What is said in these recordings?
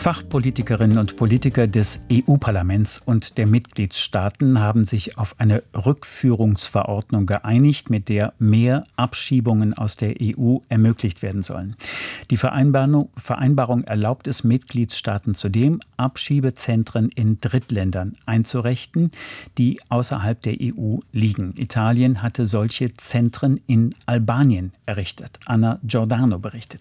Fachpolitikerinnen und Politiker des EU-Parlaments und der Mitgliedstaaten haben sich auf eine Rückführungsverordnung geeinigt, mit der mehr Abschiebungen aus der EU ermöglicht werden sollen. Die Vereinbarung erlaubt es Mitgliedstaaten zudem, Abschiebezentren in Drittländern einzurichten, die außerhalb der EU liegen. Italien hatte solche Zentren in Albanien errichtet. Anna Giordano berichtet.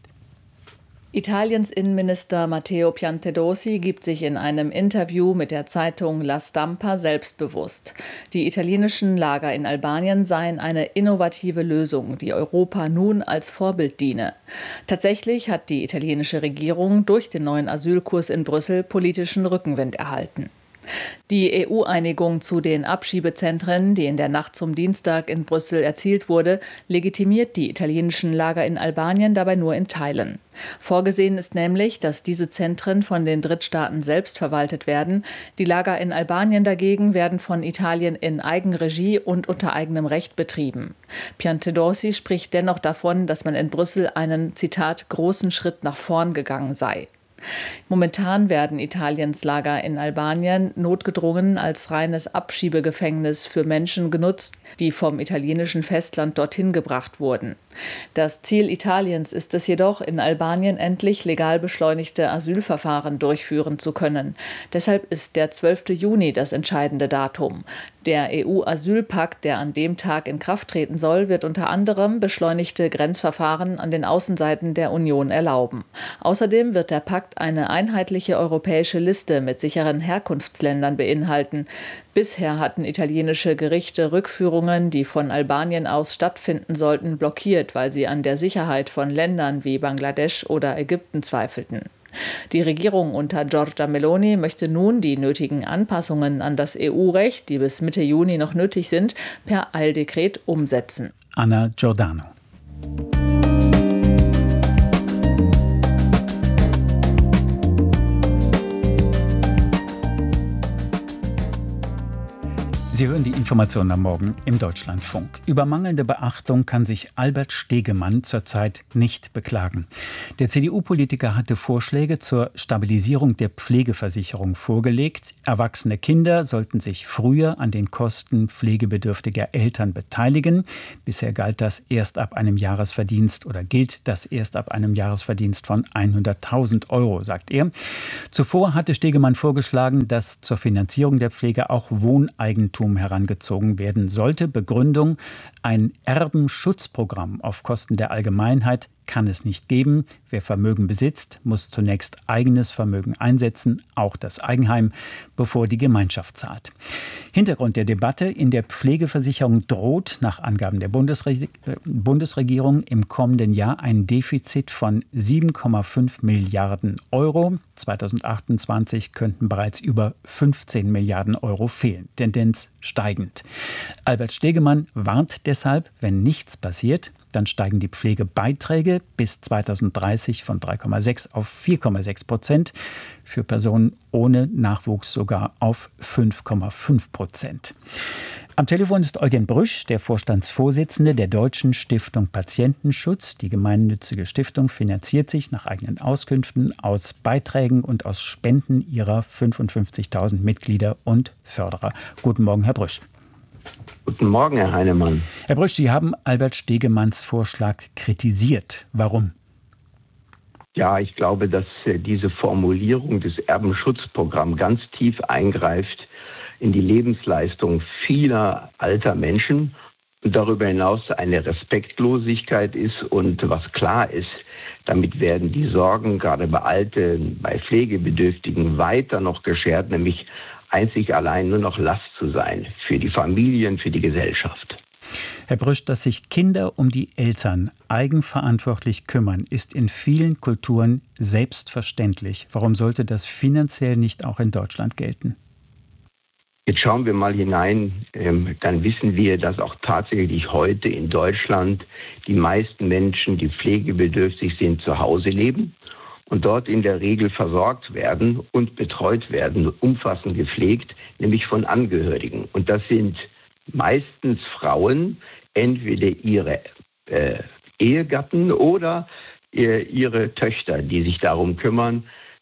Italiens Innenminister Matteo Piantedosi gibt sich in einem Interview mit der Zeitung La Stampa selbstbewusst. Die italienischen Lager in Albanien seien eine innovative Lösung, die Europa nun als Vorbild diene. Tatsächlich hat die italienische Regierung durch den neuen Asylkurs in Brüssel politischen Rückenwind erhalten. Die EU-Einigung zu den Abschiebezentren, die in der Nacht zum Dienstag in Brüssel erzielt wurde, legitimiert die italienischen Lager in Albanien dabei nur in Teilen. Vorgesehen ist nämlich, dass diese Zentren von den Drittstaaten selbst verwaltet werden. Die Lager in Albanien dagegen werden von Italien in Eigenregie und unter eigenem Recht betrieben. Piantedosi spricht dennoch davon, dass man in Brüssel einen, Zitat, großen Schritt nach vorn gegangen sei. Momentan werden Italiens Lager in Albanien notgedrungen als reines Abschiebegefängnis für Menschen genutzt, die vom italienischen Festland dorthin gebracht wurden. Das Ziel Italiens ist es jedoch, in Albanien endlich legal beschleunigte Asylverfahren durchführen zu können. Deshalb ist der 12. Juni das entscheidende Datum. Der EU-Asylpakt, der an dem Tag in Kraft treten soll, wird unter anderem beschleunigte Grenzverfahren an den Außenseiten der Union erlauben. Außerdem wird der Pakt eine einheitliche europäische Liste mit sicheren Herkunftsländern beinhalten. Bisher hatten italienische Gerichte Rückführungen, die von Albanien aus stattfinden sollten, blockiert, weil sie an der Sicherheit von Ländern wie Bangladesch oder Ägypten zweifelten. Die Regierung unter Giorgia Meloni möchte nun die nötigen Anpassungen an das EU-Recht, die bis Mitte Juni noch nötig sind, per Eildekret umsetzen. Anna Giordano. Sie hören die Informationen am Morgen im Deutschlandfunk. Über mangelnde Beachtung kann sich Albert Stegemann zurzeit nicht beklagen. Der CDU-Politiker hatte Vorschläge zur Stabilisierung der Pflegeversicherung vorgelegt. Erwachsene Kinder sollten sich früher an den Kosten pflegebedürftiger Eltern beteiligen. Bisher gilt das erst ab einem Jahresverdienst von 100.000 €, sagt er. Zuvor hatte Stegemann vorgeschlagen, dass zur Finanzierung der Pflege auch Wohneigentum herangezogen werden sollte. Begründung: ein Erbenschutzprogramm auf Kosten der Allgemeinheit kann es nicht geben. Wer Vermögen besitzt, muss zunächst eigenes Vermögen einsetzen, auch das Eigenheim, bevor die Gemeinschaft zahlt. Hintergrund der Debatte: in der Pflegeversicherung droht nach Angaben der Bundesregierung im kommenden Jahr ein Defizit von 7,5 Milliarden €. 2028 könnten bereits über 15 Milliarden € fehlen. Tendenz steigend. Albert Stegemann warnt deshalb, wenn nichts passiert, dann steigen die Pflegebeiträge bis 2030 von 3,6 auf 4,6%, für Personen ohne Nachwuchs sogar auf 5,5%. Am Telefon ist Eugen Brüsch, der Vorstandsvorsitzende der Deutschen Stiftung Patientenschutz. Die gemeinnützige Stiftung finanziert sich nach eigenen Auskünften aus Beiträgen und aus Spenden ihrer 55.000 Mitglieder und Förderer. Guten Morgen, Herr Brüsch. Guten Morgen, Herr Heinemann. Herr Brüsch, Sie haben Albert Stegemanns Vorschlag kritisiert. Warum? Ja, ich glaube, dass diese Formulierung des Erbenschutzprogramms ganz tief eingreift in die Lebensleistung vieler alter Menschen und darüber hinaus eine Respektlosigkeit ist. Und was klar ist, damit werden die Sorgen gerade bei Pflegebedürftigen weiter noch geschert, nämlich einzig allein nur noch Last zu sein für die Familien, für die Gesellschaft. Herr Brüsch, dass sich Kinder um die Eltern eigenverantwortlich kümmern, ist in vielen Kulturen selbstverständlich. Warum sollte das finanziell nicht auch in Deutschland gelten? Jetzt schauen wir mal hinein, dann wissen wir, dass auch tatsächlich heute in Deutschland die meisten Menschen, die pflegebedürftig sind, zu Hause leben und dort in der Regel versorgt werden und betreut werden, umfassend gepflegt, nämlich von Angehörigen. Und das sind meistens Frauen, entweder ihre Ehegatten oder ihre Töchter, die sich darum kümmern,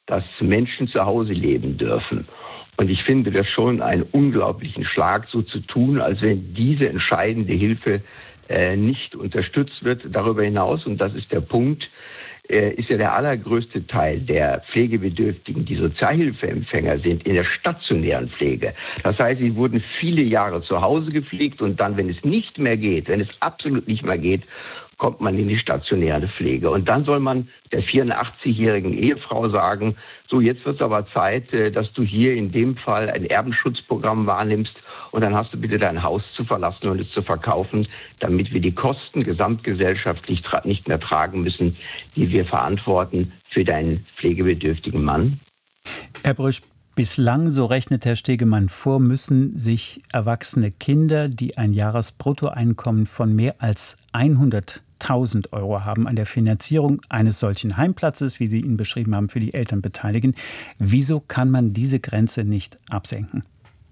dass Menschen zu Hause leben dürfen. Und ich finde das schon einen unglaublichen Schlag, so zu tun, als wenn diese entscheidende Hilfe nicht unterstützt wird. Darüber hinaus, und das ist der Punkt, ist ja der allergrößte Teil der Pflegebedürftigen, die Sozialhilfeempfänger sind, in der stationären Pflege. Das heißt, sie wurden viele Jahre zu Hause gepflegt und dann, wenn es nicht mehr geht, wenn es absolut nicht mehr geht, kommt man in die stationäre Pflege. Und dann soll man der 84-jährigen Ehefrau sagen, so jetzt wird es aber Zeit, dass du hier in dem Fall ein Erbenschutzprogramm wahrnimmst und dann hast du bitte dein Haus zu verlassen und es zu verkaufen, damit wir die Kosten gesamtgesellschaftlich nicht mehr tragen müssen, die wir verantworten für deinen pflegebedürftigen Mann. Herr Brüsch, bislang, so rechnet Herr Stegemann vor, müssen sich erwachsene Kinder, die ein Jahresbruttoeinkommen von mehr als 100.000 Euro haben, an der Finanzierung eines solchen Heimplatzes, wie Sie ihn beschrieben haben, für die Eltern beteiligen. Wieso kann man diese Grenze nicht absenken?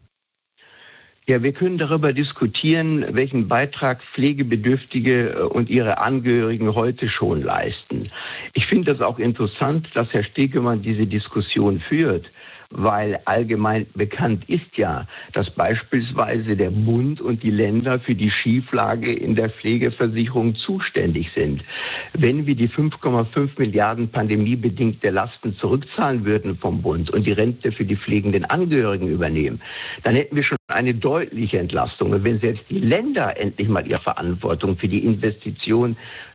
Ja, wir können darüber diskutieren, welchen Beitrag Pflegebedürftige und ihre Angehörigen heute schon leisten. Ich finde das auch interessant, dass Herr Stegemann diese Diskussion führt, weil allgemein bekannt ist ja, dass beispielsweise der Bund und die Länder für die Schieflage in der Pflegeversicherung zuständig sind. Wenn wir die 5,5 Milliarden pandemiebedingte Lasten zurückzahlen würden vom Bund und die Rente für die pflegenden Angehörigen übernehmen, dann hätten wir schon eine deutliche Entlastung. Und wenn selbst die Länder endlich mal ihre Verantwortung für die Investition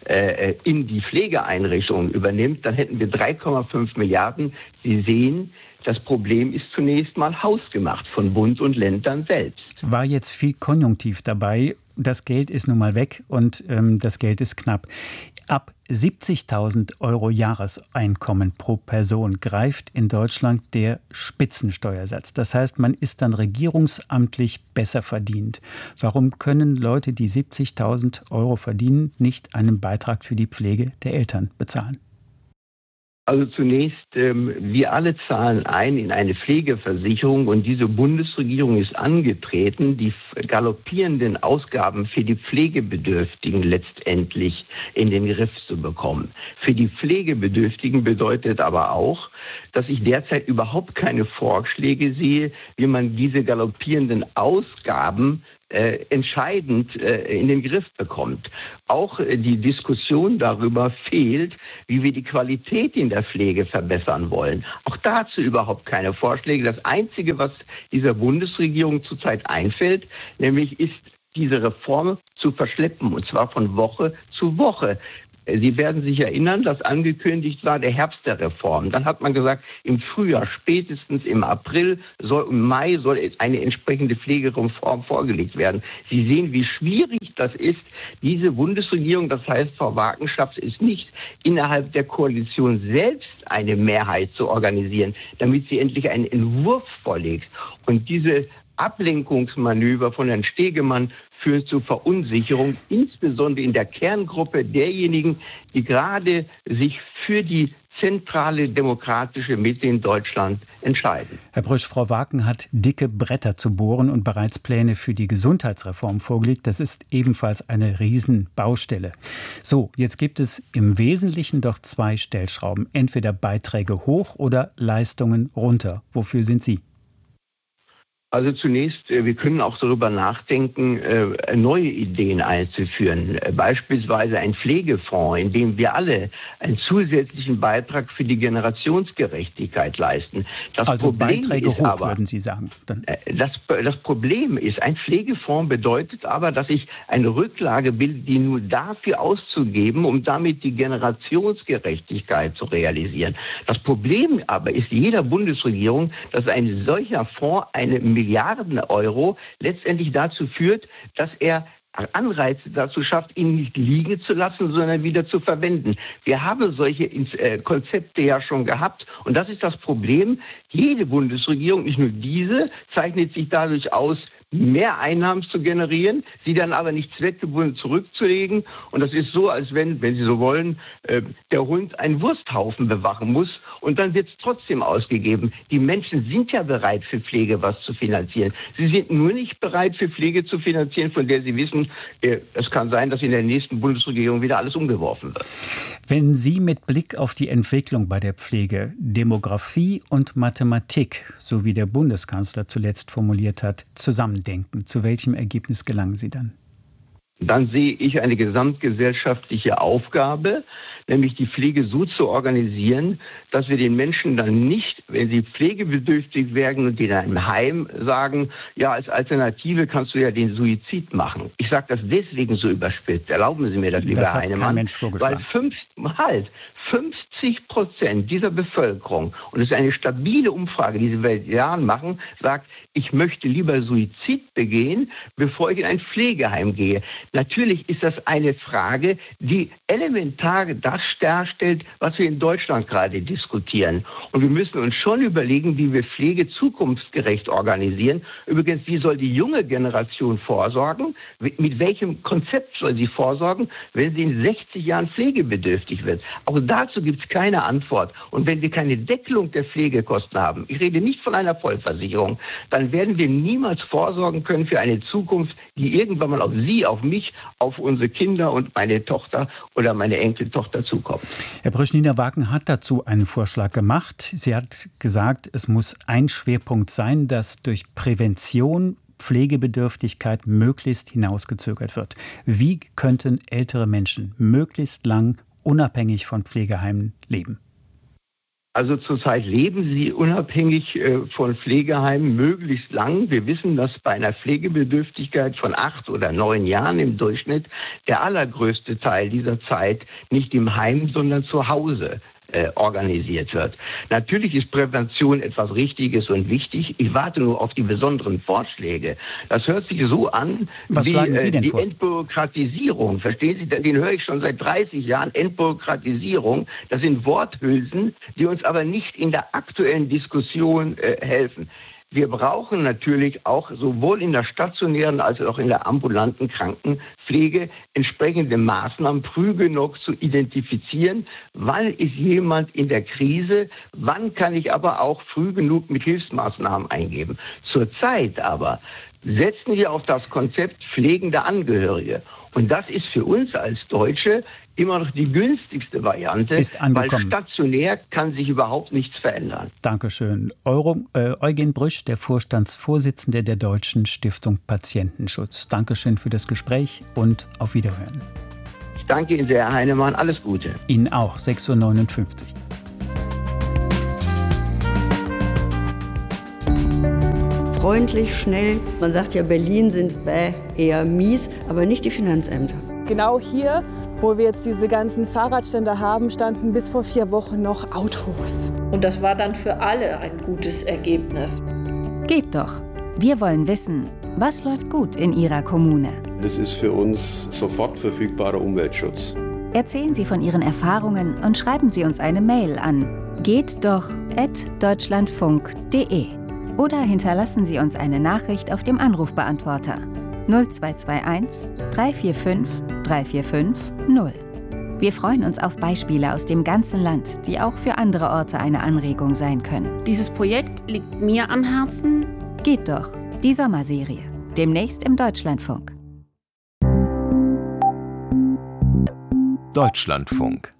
in die Pflegeeinrichtungen übernimmt, dann hätten wir 3,5 Milliarden. Sie sehen, das Problem ist zunächst mal hausgemacht von Bund und Ländern selbst. War jetzt viel Konjunktiv dabei. Das Geld ist nun mal weg und das Geld ist knapp. Ab 70.000 Euro Jahreseinkommen pro Person greift in Deutschland der Spitzensteuersatz. Das heißt, man ist dann regierungsamtlich besser verdient. Warum können Leute, die 70.000 Euro verdienen, nicht einen Beitrag für die Pflege der Eltern bezahlen? Also zunächst, wir alle zahlen ein in eine Pflegeversicherung und diese Bundesregierung ist angetreten, die galoppierenden Ausgaben für die Pflegebedürftigen letztendlich in den Griff zu bekommen. Für die Pflegebedürftigen bedeutet aber auch, dass ich derzeit überhaupt keine Vorschläge sehe, wie man diese galoppierenden Ausgaben entscheidend in den Griff bekommt. Auch die Diskussion darüber fehlt, wie wir die Qualität in der Pflege verbessern wollen. Auch dazu überhaupt keine Vorschläge. Das Einzige, was dieser Bundesregierung zurzeit einfällt, nämlich ist diese Reform zu verschleppen, und zwar von Woche zu Woche. Sie werden sich erinnern, dass angekündigt war der Herbst der Reform. Dann hat man gesagt, im Frühjahr, spätestens im April, im Mai soll eine entsprechende Pflegereform vorgelegt werden. Sie sehen, wie schwierig das ist. Diese Bundesregierung, das heißt, Frau Wagen schafft es nicht, innerhalb der Koalition selbst eine Mehrheit zu organisieren, damit sie endlich einen Entwurf vorlegt. Und diese Ablenkungsmanöver von Herrn Stegemann führt zu Verunsicherung, insbesondere in der Kerngruppe derjenigen, die gerade sich für die zentrale demokratische Mitte in Deutschland entscheiden. Herr Brüsch, Frau Wagen hat dicke Bretter zu bohren und bereits Pläne für die Gesundheitsreform vorgelegt. Das ist ebenfalls eine Riesenbaustelle. So, jetzt gibt es im Wesentlichen doch zwei Stellschrauben. Entweder Beiträge hoch oder Leistungen runter. Wofür sind Sie? Also zunächst, wir können auch darüber nachdenken, neue Ideen einzuführen. Beispielsweise ein Pflegefonds, in dem wir alle einen zusätzlichen Beitrag für die Generationsgerechtigkeit leisten. Also Beiträge hoch, würden Sie sagen? Das Problem ist, ein Pflegefonds bedeutet aber, dass ich eine Rücklage bilde, die nur dafür auszugeben, um damit die Generationsgerechtigkeit zu realisieren. Das Problem aber ist jeder Bundesregierung, dass ein solcher Fonds eine Milliarden Euro letztendlich dazu führt, dass er Anreize dazu schafft, ihn nicht liegen zu lassen, sondern wieder zu verwenden. Wir haben solche Konzepte ja schon gehabt und das ist das Problem. Jede Bundesregierung, nicht nur diese, zeichnet sich dadurch aus, mehr Einnahmen zu generieren, sie dann aber nicht zweckgebunden zurückzulegen. Und das ist so, als wenn Sie so wollen, der Hund einen Wursthaufen bewachen muss und dann wird es trotzdem ausgegeben. Die Menschen sind ja bereit, für Pflege was zu finanzieren. Sie sind nur nicht bereit, für Pflege zu finanzieren, von der sie wissen, es kann sein, dass in der nächsten Bundesregierung wieder alles umgeworfen wird. Wenn Sie mit Blick auf die Entwicklung bei der Pflege Demografie und Mathematik, so wie der Bundeskanzler zuletzt formuliert hat, zusammendenken, zu welchem Ergebnis gelangen Sie dann? Dann sehe ich eine gesamtgesellschaftliche Aufgabe, nämlich die Pflege so zu organisieren, dass wir den Menschen dann nicht, wenn sie pflegebedürftig werden und in einem Heim sagen, ja, als Alternative kannst du ja den Suizid machen. Ich sage das deswegen so überspitzt. Erlauben Sie mir das, lieber Das hat Heinemann. kein Mensch vorgeschlagen. Weil 50% dieser Bevölkerung, und es ist eine stabile Umfrage, die sie seit Jahren machen, sagt, ich möchte lieber Suizid begehen, bevor ich in ein Pflegeheim gehe. Natürlich ist das eine Frage, die elementar das darstellt, was wir in Deutschland gerade diskutieren. Und wir müssen uns schon überlegen, wie wir Pflege zukunftsgerecht organisieren. Übrigens, wie soll die junge Generation vorsorgen? Mit welchem Konzept soll sie vorsorgen, wenn sie in 60 Jahren pflegebedürftig wird? Auch dazu gibt es keine Antwort. Und wenn wir keine Deckelung der Pflegekosten haben, ich rede nicht von einer Vollversicherung, dann werden wir niemals vorsorgen können für eine Zukunft, die irgendwann mal auf Sie, auf mich, auf unsere Kinder und meine Tochter oder meine Enkeltochter zukommt. Herr Brüsch-Niederwagen hat dazu einen Vorschlag gemacht. Sie hat gesagt, es muss ein Schwerpunkt sein, dass durch Prävention Pflegebedürftigkeit möglichst hinausgezögert wird. Wie könnten ältere Menschen möglichst lang unabhängig von Pflegeheimen leben? Also zurzeit leben sie unabhängig von Pflegeheimen möglichst lang. Wir wissen, dass bei einer Pflegebedürftigkeit von 8 oder 9 Jahren im Durchschnitt der allergrößte Teil dieser Zeit nicht im Heim, sondern zu Hause organisiert wird. Natürlich ist Prävention etwas Richtiges und wichtig. Ich warte nur auf die besonderen Vorschläge. Das hört sich so an Was schlagen Sie denn die vor? Entbürokratisierung. Verstehen Sie, den höre ich schon seit 30 Jahren. Entbürokratisierung, das sind Worthülsen, die uns aber nicht in der aktuellen Diskussion helfen. Wir brauchen natürlich auch sowohl in der stationären als auch in der ambulanten Krankenpflege entsprechende Maßnahmen früh genug zu identifizieren. Wann ist jemand in der Krise? Wann kann ich aber auch früh genug mit Hilfsmaßnahmen eingeben? Zurzeit aber setzen wir auf das Konzept pflegende Angehörige. Und das ist für uns als Deutsche immer noch die günstigste Variante, Ist angekommen. weil stationär kann sich überhaupt nichts verändern. Dankeschön. Eugen Brüsch, der Vorstandsvorsitzende der Deutschen Stiftung Patientenschutz. Dankeschön für das Gespräch und auf Wiederhören. Ich danke Ihnen sehr, Herr Heinemann. Alles Gute. Ihnen auch, 6:59 Uhr. Freundlich, schnell. Man sagt ja, Berlin sind eher mies, aber nicht die Finanzämter. Genau hier, wo wir jetzt diese ganzen Fahrradständer haben, standen bis vor 4 Wochen noch Autos. Und das war dann für alle ein gutes Ergebnis. Geht doch. Wir wollen wissen, was läuft gut in Ihrer Kommune. Das ist für uns sofort verfügbarer Umweltschutz. Erzählen Sie von Ihren Erfahrungen und schreiben Sie uns eine Mail an gehtdoch@deutschlandfunk.de oder hinterlassen Sie uns eine Nachricht auf dem Anrufbeantworter 0221 345 345 0. Wir freuen uns auf Beispiele aus dem ganzen Land, die auch für andere Orte eine Anregung sein können. Dieses Projekt liegt mir am Herzen. Geht doch, die Sommerserie. Demnächst im Deutschlandfunk. Deutschlandfunk.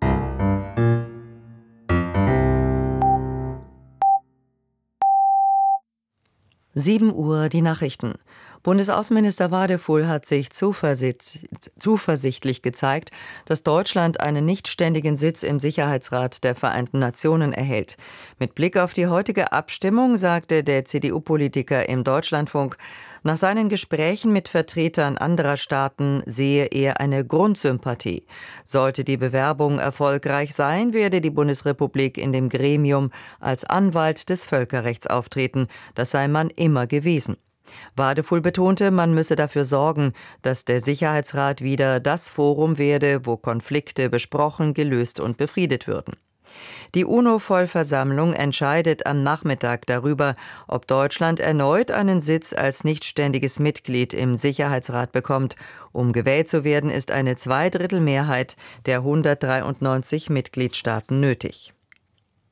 Uhr die Nachrichten. Bundesaußenminister Wadefuhl hat sich zuversichtlich gezeigt, dass Deutschland einen nichtständigen Sitz im Sicherheitsrat der Vereinten Nationen erhält. Mit Blick auf die heutige Abstimmung sagte der CDU-Politiker im Deutschlandfunk, nach seinen Gesprächen mit Vertretern anderer Staaten sehe er eine Grundsympathie. Sollte die Bewerbung erfolgreich sein, werde die Bundesrepublik in dem Gremium als Anwalt des Völkerrechts auftreten. Das sei man immer gewesen. Wadefuhl betonte, man müsse dafür sorgen, dass der Sicherheitsrat wieder das Forum werde, wo Konflikte besprochen, gelöst und befriedet würden. Die UNO-Vollversammlung entscheidet am Nachmittag darüber, ob Deutschland erneut einen Sitz als nichtständiges Mitglied im Sicherheitsrat bekommt. Um gewählt zu werden, ist eine Zweidrittelmehrheit der 193 Mitgliedstaaten nötig.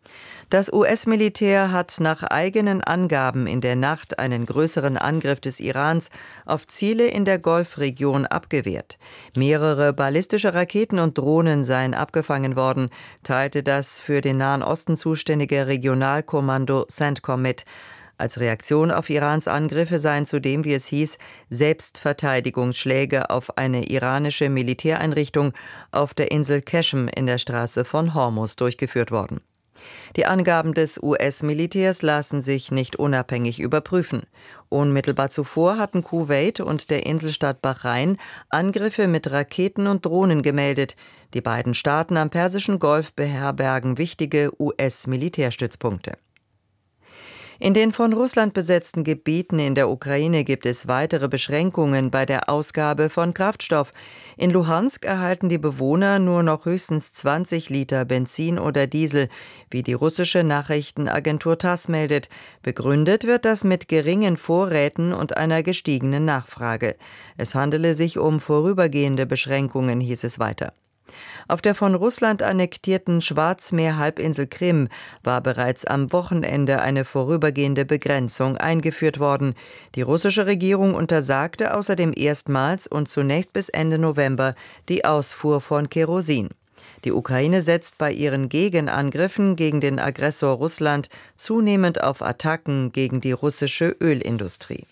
Das US-Militär hat nach eigenen Angaben in der Nacht einen größeren Angriff des Irans auf Ziele in der Golfregion abgewehrt. Mehrere ballistische Raketen und Drohnen seien abgefangen worden, teilte das für den Nahen Osten zuständige Regionalkommando CENTCOM mit. Als Reaktion auf Irans Angriffe seien zudem, wie es hieß, Selbstverteidigungsschläge auf eine iranische Militäreinrichtung auf der Insel Qeshm in der Straße von Hormuz durchgeführt worden. Die Angaben des US-Militärs lassen sich nicht unabhängig überprüfen. Unmittelbar zuvor hatten Kuwait und der Inselstaat Bahrain Angriffe mit Raketen und Drohnen gemeldet. Die beiden Staaten am Persischen Golf beherbergen wichtige US-Militärstützpunkte. In den von Russland besetzten Gebieten in der Ukraine gibt es weitere Beschränkungen bei der Ausgabe von Kraftstoff. In Luhansk erhalten die Bewohner nur noch höchstens 20 Liter Benzin oder Diesel, wie die russische Nachrichtenagentur TASS meldet. Begründet wird das mit geringen Vorräten und einer gestiegenen Nachfrage. Es handele sich um vorübergehende Beschränkungen, hieß es weiter. Auf der von Russland annektierten Schwarzmeer-Halbinsel Krim war bereits am Wochenende eine vorübergehende Begrenzung eingeführt worden. Die russische Regierung untersagte außerdem erstmals und zunächst bis Ende November die Ausfuhr von Kerosin. Die Ukraine setzt bei ihren Gegenangriffen gegen den Aggressor Russland zunehmend auf Attacken gegen die russische Ölindustrie.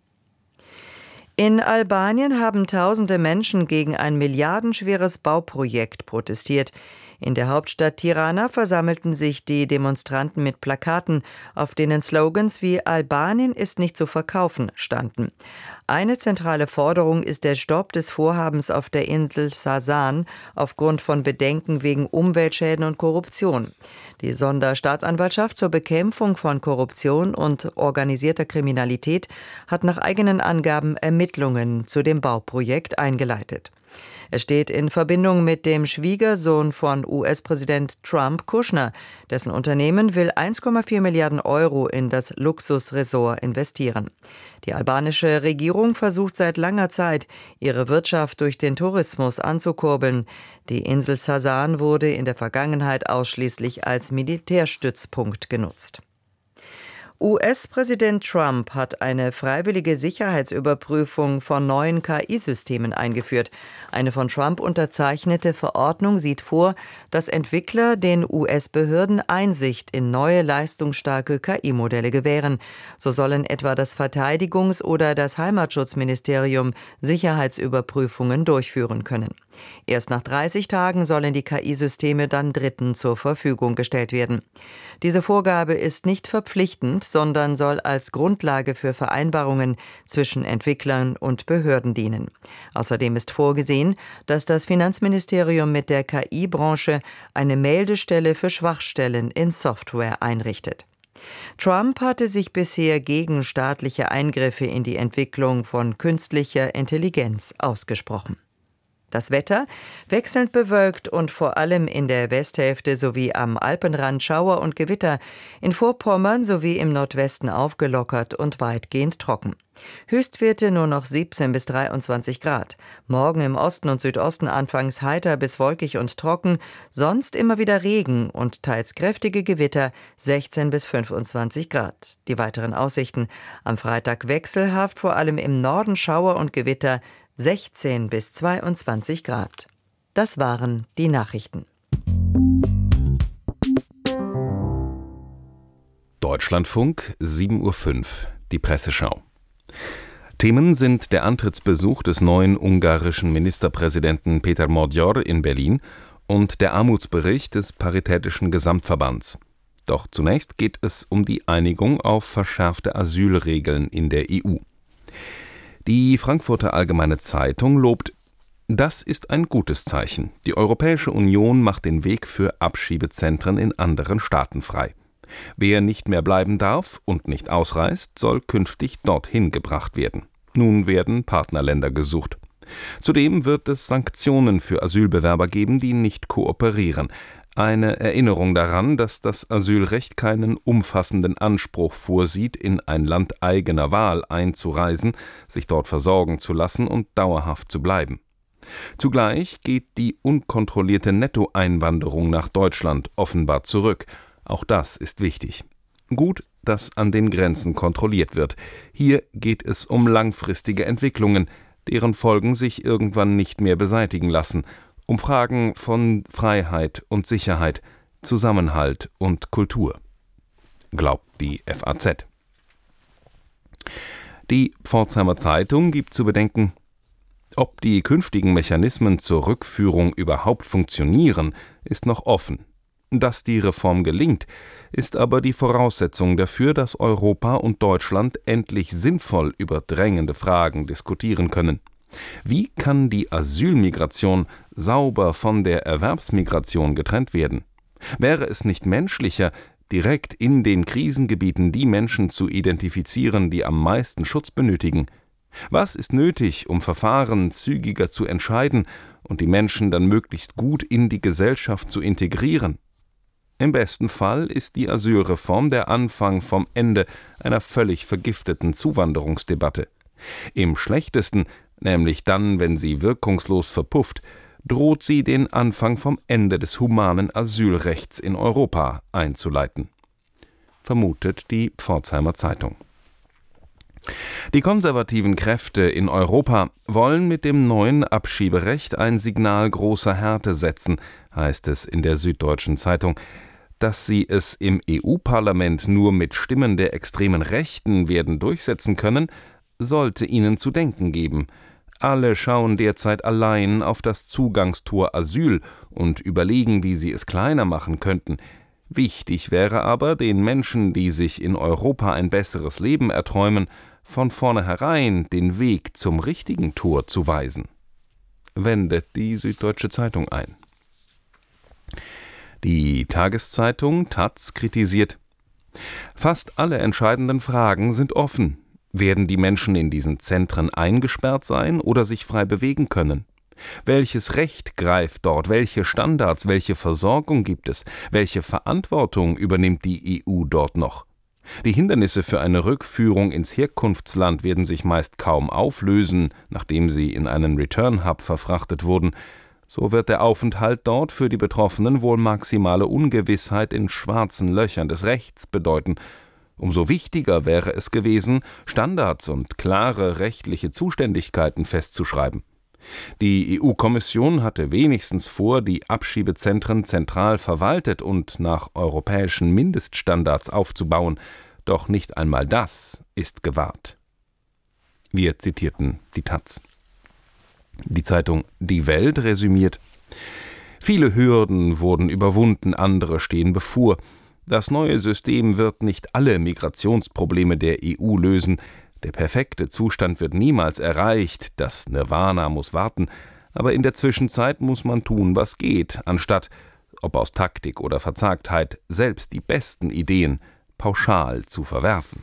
In Albanien haben tausende Menschen gegen ein milliardenschweres Bauprojekt protestiert. In der Hauptstadt Tirana versammelten sich die Demonstranten mit Plakaten, auf denen Slogans wie „Albanien ist nicht zu verkaufen“ standen. Eine zentrale Forderung ist der Stopp des Vorhabens auf der Insel Sasan aufgrund von Bedenken wegen Umweltschäden und Korruption. Die Sonderstaatsanwaltschaft zur Bekämpfung von Korruption und organisierter Kriminalität hat nach eigenen Angaben Ermittlungen zu dem Bauprojekt eingeleitet. Es steht in Verbindung mit dem Schwiegersohn von US-Präsident Trump, Kushner. Dessen Unternehmen will 1,4 Milliarden Euro in das Luxusresort investieren. Die albanische Regierung versucht seit langer Zeit, ihre Wirtschaft durch den Tourismus anzukurbeln. Die Insel Sasan wurde in der Vergangenheit ausschließlich als Militärstützpunkt genutzt. US-Präsident Trump hat eine freiwillige Sicherheitsüberprüfung von neuen KI-Systemen eingeführt. Eine von Trump unterzeichnete Verordnung sieht vor, dass Entwickler den US-Behörden Einsicht in neue leistungsstarke KI-Modelle gewähren. So sollen etwa das Verteidigungs- oder das Heimatschutzministerium Sicherheitsüberprüfungen durchführen können. Erst nach 30 Tagen sollen die KI-Systeme dann Dritten zur Verfügung gestellt werden. Diese Vorgabe ist nicht verpflichtend, sondern soll als Grundlage für Vereinbarungen zwischen Entwicklern und Behörden dienen. Außerdem ist vorgesehen, dass das Finanzministerium mit der KI-Branche eine Meldestelle für Schwachstellen in Software einrichtet. Trump hatte sich bisher gegen staatliche Eingriffe in die Entwicklung von künstlicher Intelligenz ausgesprochen. Das Wetter: wechselnd bewölkt und vor allem in der Westhälfte sowie am Alpenrand Schauer und Gewitter, in Vorpommern sowie im Nordwesten aufgelockert und weitgehend trocken. Höchstwerte nur noch 17 bis 23 Grad. Morgen im Osten und Südosten anfangs heiter bis wolkig und trocken, sonst immer wieder Regen und teils kräftige Gewitter, 16 bis 25 Grad. Die weiteren Aussichten: am Freitag wechselhaft, vor allem im Norden Schauer und Gewitter, 16 bis 22 Grad. Das waren die Nachrichten. Deutschlandfunk, 7:05 Uhr, die Presseschau. Themen sind der Antrittsbesuch des neuen ungarischen Ministerpräsidenten Péter Magyar in Berlin und der Armutsbericht des Paritätischen Gesamtverbands. Doch zunächst geht es um die Einigung auf verschärfte Asylregeln in der EU. Die Frankfurter Allgemeine Zeitung lobt: Das ist ein gutes Zeichen. Die Europäische Union macht den Weg für Abschiebezentren in anderen Staaten frei. Wer nicht mehr bleiben darf und nicht ausreist, soll künftig dorthin gebracht werden. Nun werden Partnerländer gesucht. Zudem wird es Sanktionen für Asylbewerber geben, die nicht kooperieren. Eine Erinnerung daran, dass das Asylrecht keinen umfassenden Anspruch vorsieht, in ein Land eigener Wahl einzureisen, sich dort versorgen zu lassen und dauerhaft zu bleiben. Zugleich geht die unkontrollierte Nettoeinwanderung nach Deutschland offenbar zurück. Auch das ist wichtig. Gut, dass an den Grenzen kontrolliert wird. Hier geht es um langfristige Entwicklungen, deren Folgen sich irgendwann nicht mehr beseitigen lassen, um Fragen von Freiheit und Sicherheit, Zusammenhalt und Kultur. Glaubt die FAZ. Die Pforzheimer Zeitung gibt zu bedenken, ob die künftigen Mechanismen zur Rückführung überhaupt funktionieren, ist noch offen. Dass die Reform gelingt, ist aber die Voraussetzung dafür, dass Europa und Deutschland endlich sinnvoll über drängende Fragen diskutieren können. Wie kann die Asylmigration sauber von der Erwerbsmigration getrennt werden? Wäre es nicht menschlicher, direkt in den Krisengebieten die Menschen zu identifizieren, die am meisten Schutz benötigen? Was ist nötig, um Verfahren zügiger zu entscheiden und die Menschen dann möglichst gut in die Gesellschaft zu integrieren? Im besten Fall ist die Asylreform der Anfang vom Ende einer völlig vergifteten Zuwanderungsdebatte. Im schlechtesten, nämlich dann, wenn sie wirkungslos verpufft, droht sie den Anfang vom Ende des humanen Asylrechts in Europa einzuleiten. Vermutet die Pforzheimer Zeitung. Die konservativen Kräfte in Europa wollen mit dem neuen Abschieberecht ein Signal großer Härte setzen, heißt es in der Süddeutschen Zeitung. Dass sie es im EU-Parlament nur mit Stimmen der extremen Rechten werden durchsetzen können, sollte ihnen zu denken geben. Alle schauen derzeit allein auf das Zugangstor Asyl und überlegen, wie sie es kleiner machen könnten. Wichtig wäre aber, den Menschen, die sich in Europa ein besseres Leben erträumen, von vornherein den Weg zum richtigen Tor zu weisen. Wendet die Süddeutsche Zeitung ein. Die Tageszeitung taz kritisiert: Fast alle entscheidenden Fragen sind offen. Werden die Menschen in diesen Zentren eingesperrt sein oder sich frei bewegen können? Welches Recht greift dort? Welche Standards, welche Versorgung gibt es? Welche Verantwortung übernimmt die EU dort noch? Die Hindernisse für eine Rückführung ins Herkunftsland werden sich meist kaum auflösen, nachdem sie in einen Return-Hub verfrachtet wurden. So wird der Aufenthalt dort für die Betroffenen wohl maximale Ungewissheit in schwarzen Löchern des Rechts bedeuten. Umso wichtiger wäre es gewesen, Standards und klare rechtliche Zuständigkeiten festzuschreiben. Die EU-Kommission hatte wenigstens vor, die Abschiebezentren zentral verwaltet und nach europäischen Mindeststandards aufzubauen, doch nicht einmal das ist gewahrt. Wir zitierten die taz. Die Zeitung Die Welt resümiert: Viele Hürden wurden überwunden, andere stehen bevor. Das neue System wird nicht alle Migrationsprobleme der EU lösen. Der perfekte Zustand wird niemals erreicht, das Nirvana muss warten, aber in der Zwischenzeit muss man tun, was geht, anstatt, ob aus Taktik oder Verzagtheit, selbst die besten Ideen pauschal zu verwerfen.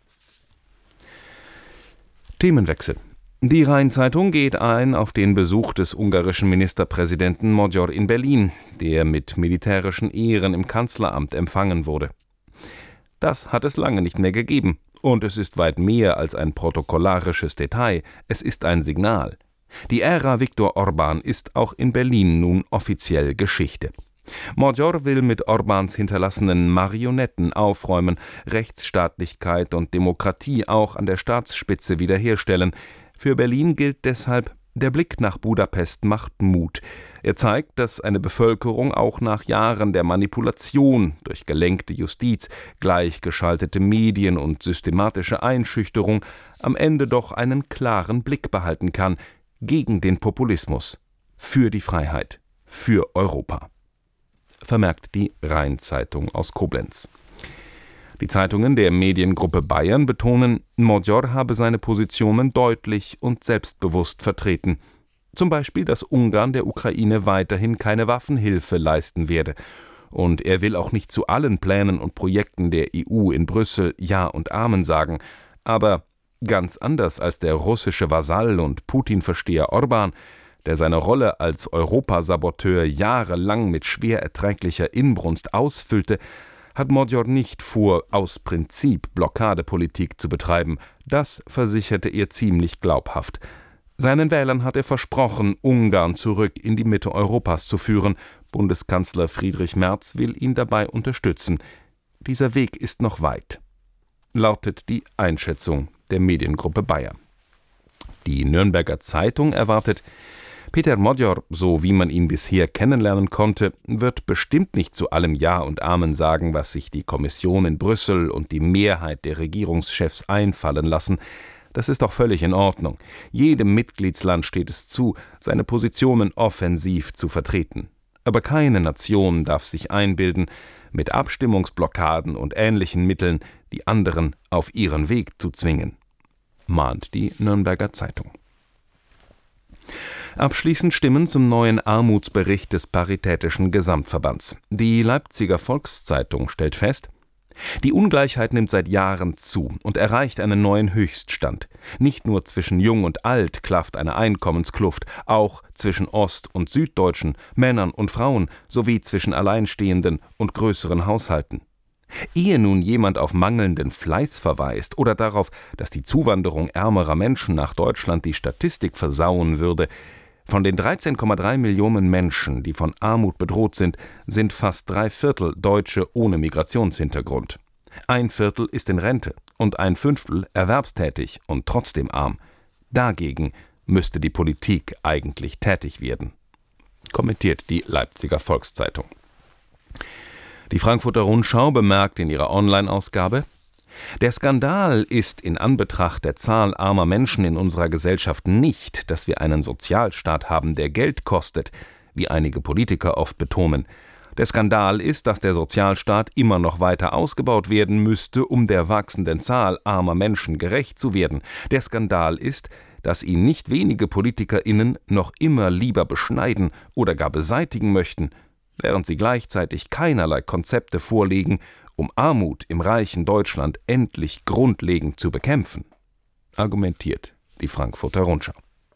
Themenwechsel. Die Rhein-Zeitung geht ein auf den Besuch des ungarischen Ministerpräsidenten Magyar in Berlin, der mit militärischen Ehren im Kanzleramt empfangen wurde. Das hat es lange nicht mehr gegeben, und es ist weit mehr als ein protokollarisches Detail, es ist ein Signal. Die Ära Viktor Orbán ist auch in Berlin nun offiziell Geschichte. Magyar will mit Orbáns hinterlassenen Marionetten aufräumen, Rechtsstaatlichkeit und Demokratie auch an der Staatsspitze wiederherstellen. Für Berlin gilt deshalb: Der Blick nach Budapest macht Mut. Er zeigt, dass eine Bevölkerung auch nach Jahren der Manipulation durch gelenkte Justiz, gleichgeschaltete Medien und systematische Einschüchterung am Ende doch einen klaren Blick behalten kann gegen den Populismus, für die Freiheit, für Europa. Vermerkt die Rhein-Zeitung aus Koblenz. Die Zeitungen der Mediengruppe Bayern betonen, Magyar habe seine Positionen deutlich und selbstbewusst vertreten. Zum Beispiel, dass Ungarn der Ukraine weiterhin keine Waffenhilfe leisten werde. Und er will auch nicht zu allen Plänen und Projekten der EU in Brüssel Ja und Amen sagen. Aber ganz anders als der russische Vasall und Putin-Versteher Orbán, der seine Rolle als Europasaboteur jahrelang mit schwer erträglicher Inbrunst ausfüllte, hat Magyar nicht vor, aus Prinzip Blockadepolitik zu betreiben. Das versicherte er ziemlich glaubhaft. Seinen Wählern hat er versprochen, Ungarn zurück in die Mitte Europas zu führen, Bundeskanzler Friedrich Merz will ihn dabei unterstützen. Dieser Weg ist noch weit, lautet die Einschätzung der Mediengruppe Bayer. Die Nürnberger Zeitung erwartet, Peter Modjor, so wie man ihn bisher kennenlernen konnte, wird bestimmt nicht zu allem Ja und Amen sagen, was sich die Kommission in Brüssel und die Mehrheit der Regierungschefs einfallen lassen. Das ist doch völlig in Ordnung. Jedem Mitgliedsland steht es zu, seine Positionen offensiv zu vertreten. Aber keine Nation darf sich einbilden, mit Abstimmungsblockaden und ähnlichen Mitteln die anderen auf ihren Weg zu zwingen, mahnt die Nürnberger Zeitung. Abschließend Stimmen zum neuen Armutsbericht des Paritätischen Gesamtverbands. Die Leipziger Volkszeitung stellt fest, die Ungleichheit nimmt seit Jahren zu und erreicht einen neuen Höchststand. Nicht nur zwischen Jung und Alt klafft eine Einkommenskluft, auch zwischen Ost- und Süddeutschen, Männern und Frauen sowie zwischen Alleinstehenden und größeren Haushalten. Ehe nun jemand auf mangelnden Fleiß verweist oder darauf, dass die Zuwanderung ärmerer Menschen nach Deutschland die Statistik versauen würde, von den 13,3 Millionen Menschen, die von Armut bedroht sind, sind fast 3/4 Deutsche ohne Migrationshintergrund. 1/4 ist in Rente und 1/5 erwerbstätig und trotzdem arm. Dagegen müsste die Politik eigentlich tätig werden, kommentiert die Leipziger Volkszeitung. Die Frankfurter Rundschau bemerkt in ihrer Online-Ausgabe: Der Skandal ist in Anbetracht der Zahl armer Menschen in unserer Gesellschaft nicht, dass wir einen Sozialstaat haben, der Geld kostet, wie einige Politiker oft betonen. Der Skandal ist, dass der Sozialstaat immer noch weiter ausgebaut werden müsste, um der wachsenden Zahl armer Menschen gerecht zu werden. Der Skandal ist, dass ihn nicht wenige PolitikerInnen noch immer lieber beschneiden oder gar beseitigen möchten, während sie gleichzeitig keinerlei Konzepte vorlegen, um Armut im reichen Deutschland endlich grundlegend zu bekämpfen, argumentiert die Frankfurter Rundschau.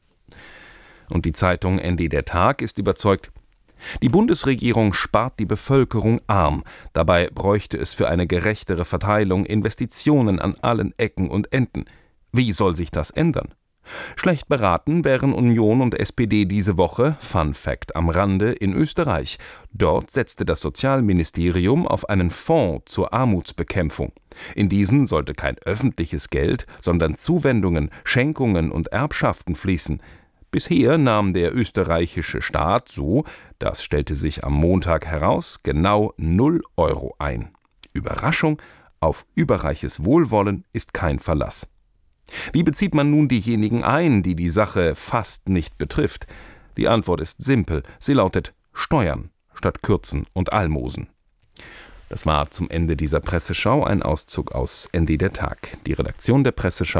Und die Zeitung ND Der Tag ist überzeugt, die Bundesregierung spart die Bevölkerung arm. Dabei bräuchte es für eine gerechtere Verteilung Investitionen an allen Ecken und Enden. Wie soll sich das ändern? Schlecht beraten wären Union und SPD diese Woche, Fun Fact am Rande, in Österreich. Dort setzte das Sozialministerium auf einen Fonds zur Armutsbekämpfung. In diesen sollte kein öffentliches Geld, sondern Zuwendungen, Schenkungen und Erbschaften fließen. Bisher nahm der österreichische Staat, so, das stellte sich am Montag heraus, genau 0 Euro ein. Überraschung, auf überreiches Wohlwollen ist kein Verlass. Wie bezieht man nun diejenigen ein, die die Sache fast nicht betrifft? Die Antwort ist simpel. Sie lautet Steuern statt Kürzen und Almosen. Das war zum Ende dieser Presseschau ein Auszug aus ND Der Tag. Die Redaktion der Presseschau